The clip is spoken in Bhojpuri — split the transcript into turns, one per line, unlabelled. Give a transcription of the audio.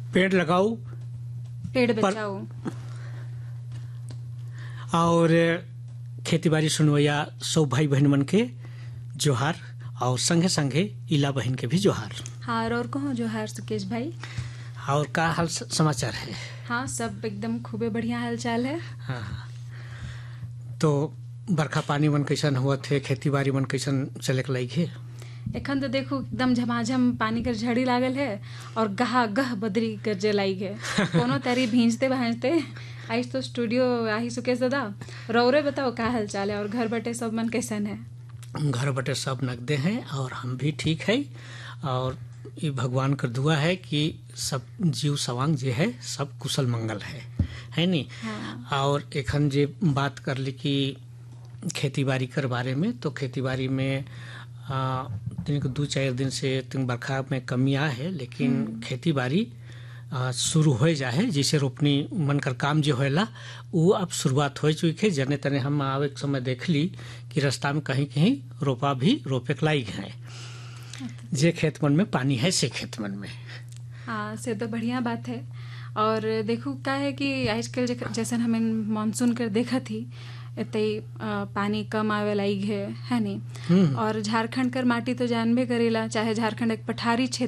पेड़ लगाओ,
पेड़ बचाओ
और खेती बाड़ी सुनवैया सब भाई बहन मन के जोहार, और संगे संगे इला बहन के भी जोहार।
हाँ, और कहो जोहार सुकेश भाई।
और का हाल समाचार है?
हाँ, सब एकदम खूबे बढ़िया हाल चाल है।
हाँ, तो बरखा पानी मन कैसन हुआ थे, खेती बाड़ी मन कैसन चले के लायक है?
एखन तो देखो एकदम झमाझम पानी कर झड़ी लागल है और गहा गह बदरी गरजे लाइक है। कोनो तरी भींजते भांजते आज तो स्टूडियो आही सुकेश दादा। रौरे बताओ का हाल चाल है और घर बटे सब मन कैसन है?
घर बटे सब नगदे हैं और हम भी ठीक है, और ये भगवान का दुआ है कि सब जीव सवांग जे है सब कुशल मंगल है नी।
हाँ।
और एखन जे बात कर ली कि खेती बाड़ी कर बारे में, तो खेती बाड़ी में तीन 2-4 दिन से बरखा में कमी आ है, लेकिन खेती बाड़ी शुरू हो जा है। जैसे रोपनी मन कर काम जो होला वो अब शुरुआत हो चुकी है। जने तने हम आवे के समय देख ली कि रास्ता में कहीं कहीं रोपा भी रोपे के लायक है। जे खेत मन में पानी है से खेत मन में।
हाँ, से तो बढ़िया बात है। और देखो क्या है कि आजकल जैसे हमें मानसून कर देखा थी इतने पानी कम आवे लायक है नहीं। और झारखंड कर माटी तो जानबे करेला, चाहे झारखंड एक पठारी क्षेत्र